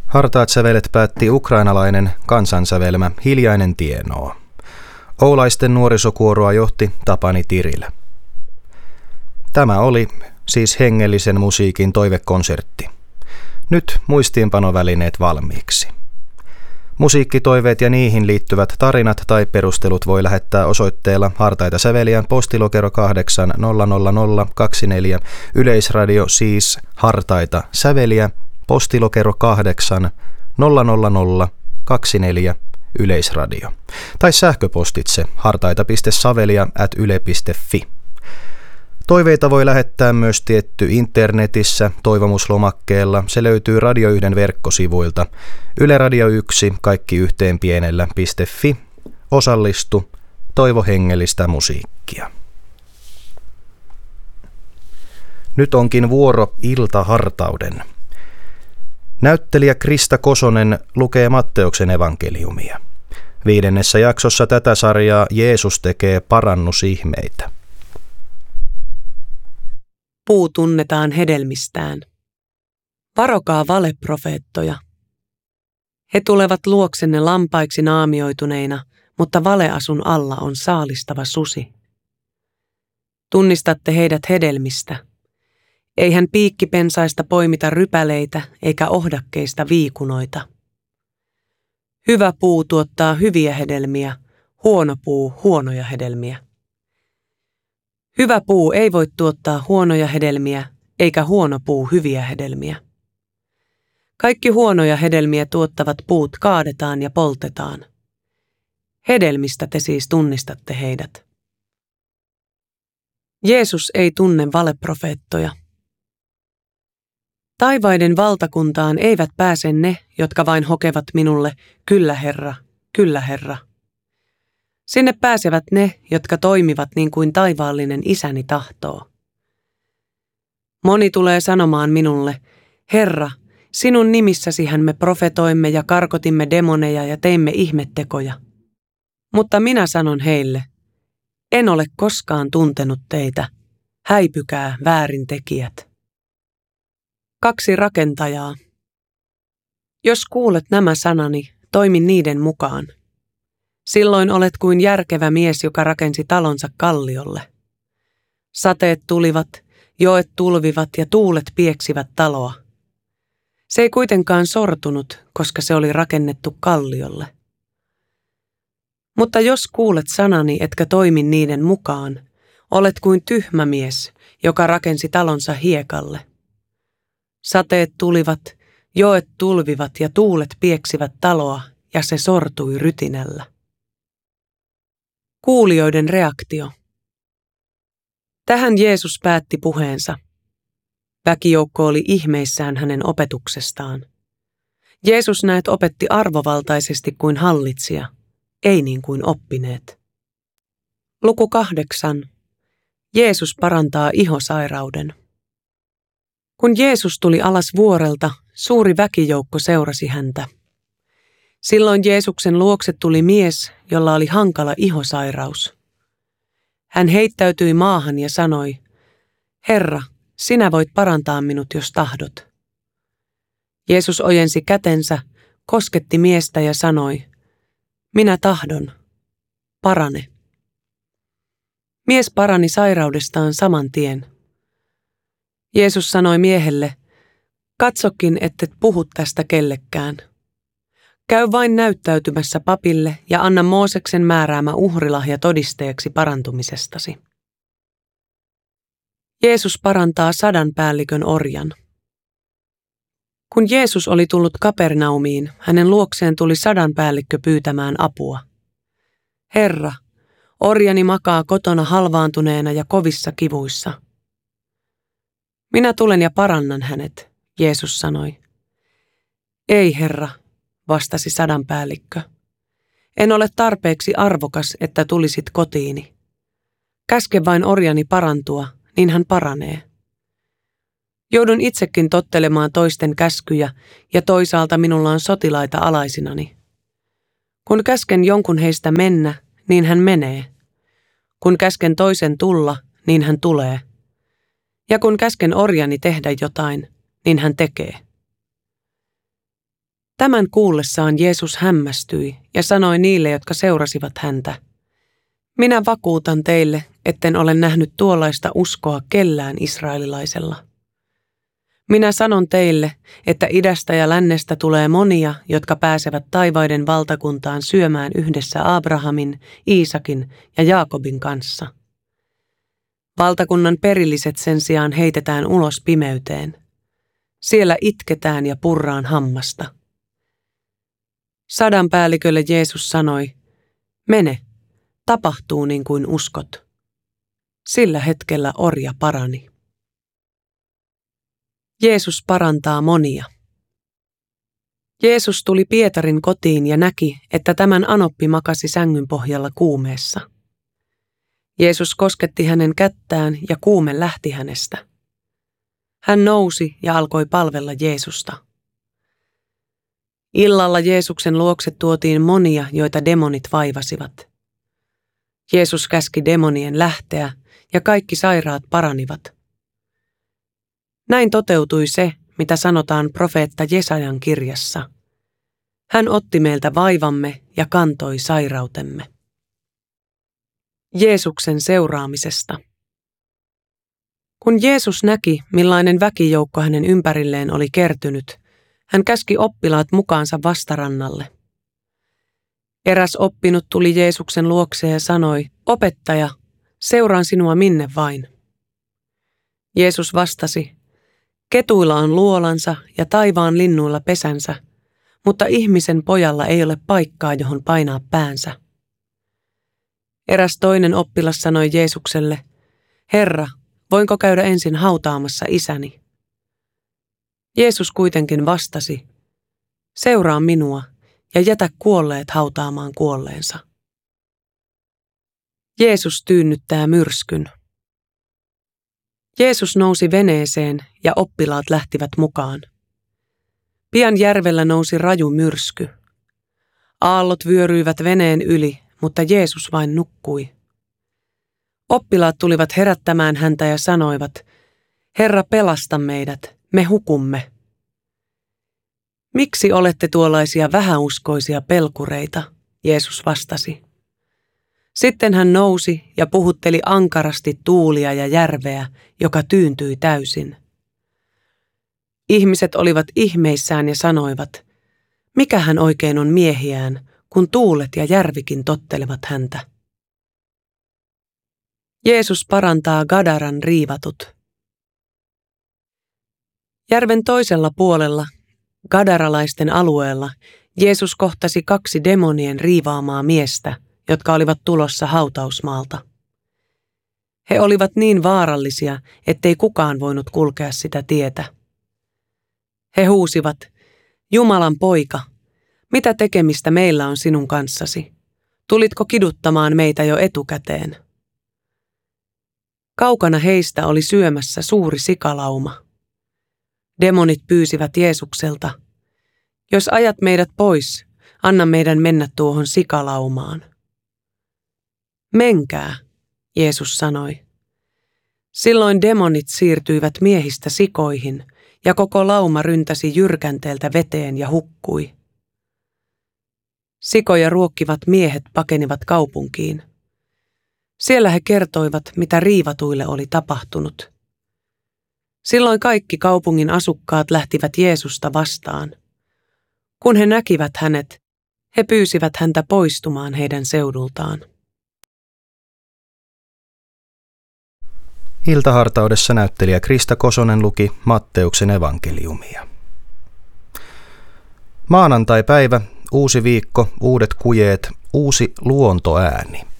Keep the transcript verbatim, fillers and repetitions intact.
Hartaat sävelet päätti ukrainalainen kansansävelmä Hiljainen tienoo. Oulaisten nuorisokuoroa johti Tapani Tirilä. Tämä oli siis hengellisen musiikin toivekonsertti. Nyt muistiinpanovälineet valmiiksi. Musiikkitoiveet ja niihin liittyvät tarinat tai perustelut voi lähettää osoitteella Hartaita säveliä, postilokero kahdeksan nolla nolla nolla kaksikymmentäneljä, Yleisradio siis Hartaita säveliä, postilokero kahdeksan nolla nolla nolla kaksikymmentäneljä, Yleisradio. Tai sähköpostitse hartaita piste savelia ät yle piste fi. Toiveita voi lähettää myös tietty internetissä toivomuslomakkeella. Se löytyy Radio yhden verkkosivuilta. Yle Radio yksi, kaikki yhteen pienellä .fi. Osallistu, toivo hengellistä musiikkia. Nyt onkin vuoro iltahartauden. Näyttelijä Krista Kosonen lukee Matteuksen evankeliumia. Viidennessä jaksossa tätä sarjaa Jeesus tekee parannusihmeitä. Puu tunnetaan hedelmistään. Varokaa valeprofeettoja. He tulevat luoksenne lampaiksi naamioituneina, mutta valeasun alla on saalistava susi. Tunnistatte heidät hedelmistä. Eihän piikkipensaista poimita rypäleitä eikä ohdakkeista viikunoita. Hyvä puu tuottaa hyviä hedelmiä, huono puu huonoja hedelmiä. Hyvä puu ei voi tuottaa huonoja hedelmiä, eikä huono puu hyviä hedelmiä. Kaikki huonoja hedelmiä tuottavat puut kaadetaan ja poltetaan. Hedelmistä te siis tunnistatte heidät. Jeesus ei tunne valeprofeettoja. Taivaiden valtakuntaan eivät pääse ne, jotka vain hokevat minulle, kyllä Herra, kyllä Herra. Sinne pääsevät ne, jotka toimivat niin kuin taivaallinen isäni tahtoo. Moni tulee sanomaan minulle, Herra, sinun nimissäsihän me profetoimme ja karkotimme demoneja ja teimme ihmettekoja. Mutta minä sanon heille, en ole koskaan tuntenut teitä, häipykää väärintekijät. Kaksi rakentajaa. Jos kuulet nämä sanani, toimi niiden mukaan. Silloin olet kuin järkevä mies, joka rakensi talonsa kalliolle. Sateet tulivat, joet tulvivat ja tuulet pieksivät taloa. Se ei kuitenkaan sortunut, koska se oli rakennettu kalliolle. Mutta jos kuulet sanani, etkä toimi niiden mukaan, olet kuin tyhmä mies, joka rakensi talonsa hiekalle. Sateet tulivat, joet tulvivat ja tuulet pieksivät taloa, ja se sortui rytinällä. Kuulijoiden reaktio. Tähän Jeesus päätti puheensa. Väkijoukko oli ihmeissään hänen opetuksestaan. Jeesus näet opetti arvovaltaisesti kuin hallitsija, ei niin kuin oppineet. Luku kahdeksan. Jeesus parantaa ihosairauden. Kun Jeesus tuli alas vuorelta, suuri väkijoukko seurasi häntä. Silloin Jeesuksen luokse tuli mies, jolla oli hankala ihosairaus. Hän heittäytyi maahan ja sanoi, Herra, sinä voit parantaa minut, jos tahdot. Jeesus ojensi kätensä, kosketti miestä ja sanoi, minä tahdon, parane. Mies parani sairaudestaan saman tien. Jeesus sanoi miehelle, katsokin, ettet puhu tästä kellekään. Käy vain näyttäytymässä papille ja anna Mooseksen määräämä uhrilahja todisteeksi parantumisestasi. Jeesus parantaa sadan päällikön orjan. Kun Jeesus oli tullut Kapernaumiin, hänen luokseen tuli sadan päällikkö pyytämään apua. Herra, orjani makaa kotona halvaantuneena ja kovissa kivuissa. Minä tulen ja parannan hänet, Jeesus sanoi. Ei, Herra, vastasi sadan päällikkö. En ole tarpeeksi arvokas, että tulisit kotiini. Käske vain orjani parantua, niin hän paranee. Joudun itsekin tottelemaan toisten käskyjä ja toisaalta minulla on sotilaita alaisinani. Kun käsken jonkun heistä mennä, niin hän menee. Kun käsken toisen tulla, niin hän tulee. Ja kun käsken orjani tehdä jotain, niin hän tekee. Tämän kuullessaan Jeesus hämmästyi ja sanoi niille, jotka seurasivat häntä: minä vakuutan teille, etten ole nähnyt tuollaista uskoa kellään israelilaisella. Minä sanon teille, että idästä ja lännestä tulee monia, jotka pääsevät taivaiden valtakuntaan syömään yhdessä Abrahamin, Iisakin ja Jaakobin kanssa. Valtakunnan perilliset sen sijaan heitetään ulos pimeyteen. Siellä itketään ja purraan hammasta. Sadan päällikölle Jeesus sanoi: mene, tapahtuu niin kuin uskot. Sillä hetkellä orja parani. Jeesus parantaa monia. Jeesus tuli Pietarin kotiin ja näki, että tämän anoppi makasi sängyn pohjalla kuumeessa. Jeesus kosketti hänen kättään ja kuume lähti hänestä. Hän nousi ja alkoi palvella Jeesusta. Illalla Jeesuksen luokse tuotiin monia, joita demonit vaivasivat. Jeesus käski demonien lähteä ja kaikki sairaat paranivat. Näin toteutui se, mitä sanotaan profeetta Jesajan kirjassa. Hän otti meiltä vaivamme ja kantoi sairautemme. Jeesuksen seuraamisesta. Kun Jeesus näki, millainen väkijoukko hänen ympärilleen oli kertynyt, hän käski oppilaat mukaansa vastarannalle. Eräs oppinut tuli Jeesuksen luokse ja sanoi: opettaja, seuraan sinua minne vain. Jeesus vastasi: ketuilla on luolansa ja taivaan linnuilla pesänsä, mutta ihmisen pojalla ei ole paikkaa, johon painaa päänsä. Eräs toinen oppilas sanoi Jeesukselle: Herra, voinko käydä ensin hautaamassa isäni? Jeesus kuitenkin vastasi: seuraa minua ja jätä kuolleet hautaamaan kuolleensa. Jeesus tyynnyttää myrskyn. Jeesus nousi veneeseen ja oppilaat lähtivät mukaan. Pian järvellä nousi raju myrsky. Aallot vyöryivät veneen yli, mutta Jeesus vain nukkui. Oppilaat tulivat herättämään häntä ja sanoivat: Herra, pelasta meidät, me hukumme. Miksi olette tuollaisia vähäuskoisia pelkureita? Jeesus vastasi. Sitten hän nousi ja puhutteli ankarasti tuulia ja järveä, joka tyyntyi täysin. Ihmiset olivat ihmeissään ja sanoivat: mikä hän oikein on miehiään, kun tuulet ja järvikin tottelevat häntä? Jeesus parantaa Gadaran riivatut. Järven toisella puolella, gadaralaisten alueella, Jeesus kohtasi kaksi demonien riivaamaa miestä, jotka olivat tulossa hautausmaalta. He olivat niin vaarallisia, ettei kukaan voinut kulkea sitä tietä. He huusivat: Jumalan poika, mitä tekemistä meillä on sinun kanssasi? Tulitko kiduttamaan meitä jo etukäteen? Kaukana heistä oli syömässä suuri sikalauma. Demonit pyysivät Jeesukselta: jos ajat meidät pois, anna meidän mennä tuohon sikalaumaan. Menkää, Jeesus sanoi. Silloin demonit siirtyivät miehistä sikoihin, ja koko lauma ryntäsi jyrkänteeltä veteen ja hukkui. Sikoja ruokkivat miehet pakenivat kaupunkiin. Siellä he kertoivat, mitä riivatuille oli tapahtunut. Silloin kaikki kaupungin asukkaat lähtivät Jeesusta vastaan. Kun he näkivät hänet, he pyysivät häntä poistumaan heidän seudultaan. Iltahartaudessa näyttelijä Krista Kosonen luki Matteuksen evankeliumia. Maanantai-päivä, uusi viikko, uudet kujeet, uusi luontoääni.